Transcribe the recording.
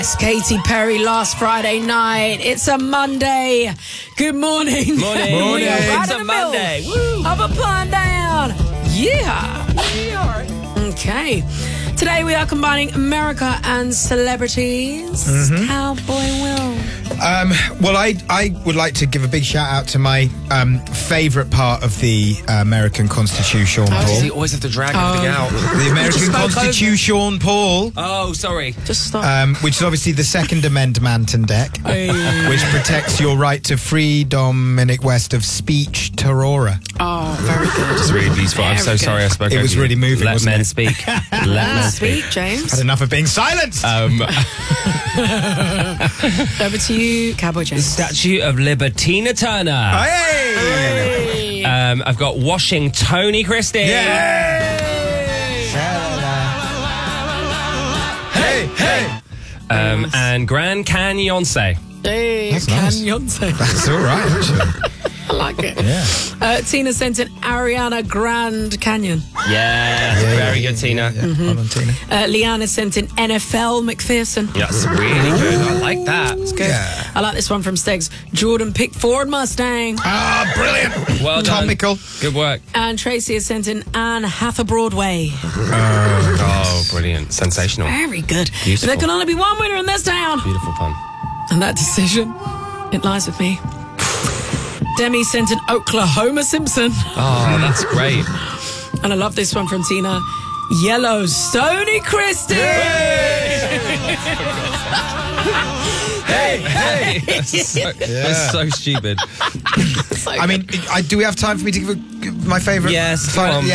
It's Katy Perry last Friday night. It's a Monday. Good morning. Morning. We are right It's in a the middle Monday. Woo. of a plan down. Yeah. Okay. Today we are combining America and celebrities. Cowboy Will. Well, I would like to give a big shout out to my favourite part of the American Constitution, Paul. Does he always have to drag everything out? The American Constitution, Paul. Oh, sorry. Just stop. Which is obviously the Second Amendment deck, which protects your right to free Dominic West of speech terror. Oh, very good. It's really beautiful. I'm so Very sorry I spoke It over was you. really moving, Let wasn't men it? speak. Let men Speak, speak. James. Had enough of being silenced. Over to you, Cowboy James. Statue of Libertina Turner. Hey! I've got Washington Christie. Yeah! Hey, hey! And Grand Canyonce. Hey, That's nice. Canyonce. That's all right, actually. I like it. Yeah. Tina sent in Ariana Grand Canyon. Yeah, very good, Tina. Yeah. Hold on, Tina. Leanna sent in NFL McPherson. That's really good. I like that. It's Good. Yeah. I like this one from Stegs. Jordan picked Ford Mustang. Ah, brilliant. Well done. Topical. Good work. And Tracy has sent in Anne Hathaway Broadway. Oh, brilliant. Sensational. Very good. Beautiful. There can only be one winner in this town. Beautiful pun. And that decision, it lies with me. Demi sent in Oklahoma Simpson. Oh, that's great. And I love this one from Tina. Yellowstone Christie. Hey! That's so stupid. I mean, do we have time for me to give my favourite? Yes, go final- on.